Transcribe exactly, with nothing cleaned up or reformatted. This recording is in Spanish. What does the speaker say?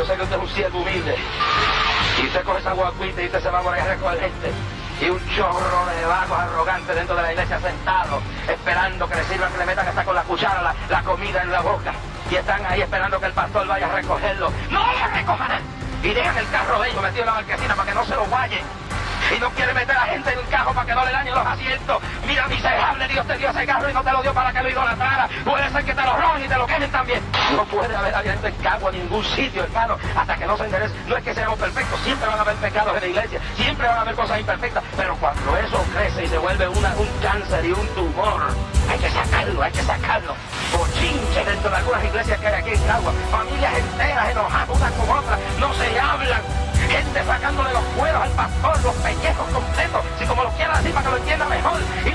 sé que usted es un siervo humilde. Y usted coge esa guaguita y usted se va por ahí a recoger gente. Y un chorro de vagos arrogantes dentro de la iglesia sentados, esperando que le sirvan, que le metan hasta con la cuchara la, la comida en la boca. Y están ahí esperando que el pastor vaya a recogerlo. ¡No lo recojan! Y dejan el carro de ellos metido en la marquesina para que no se lo guayen. Y no quiere meter a gente en el carro para que no le dañen los asientos. Mira, miserable, Dios te dio ese carro y no te lo dio para que lo idolatrara. Puede ser que te lo roben y te lo quemen también. No puede haber aliento en cargo en ningún sitio, hermano, hasta que no se enderece. No es que seamos perfectos, siempre van a haber pecados en la iglesia, siempre van a haber cosas imperfectas, pero cuando eso crece y se vuelve una, un cáncer y un tumor, hay que sacarlo, hay que sacarlo. Bochinches dentro de algunas iglesias que hay aquí en Cagua, familias enteras enojadas unas con otras, no se hablan. Gente sacándole los cueros al pastor, los pellejos completos, si como lo quiera decir para que lo entienda mejor,